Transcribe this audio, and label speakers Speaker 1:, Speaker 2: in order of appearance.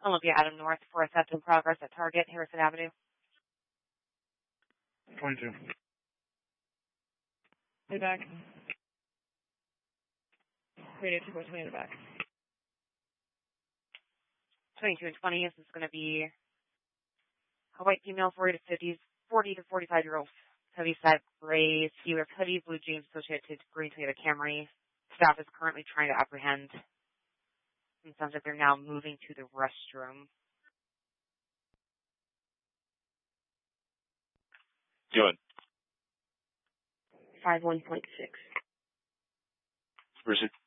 Speaker 1: Olympia Adam North for a theft in progress at Target, Harrison Avenue.
Speaker 2: 22.
Speaker 3: Way back. Radio 2.20 in the back.
Speaker 1: 22 and 20. This is going to be a white female, 40 to 45-year-old. Heavy set gray ski with hoodie, blue jeans associated to green Toyota Camry. Staff is currently trying to apprehend. It sounds like they're now moving to the restroom.
Speaker 4: Doing.
Speaker 3: 51.6.
Speaker 4: Where's it?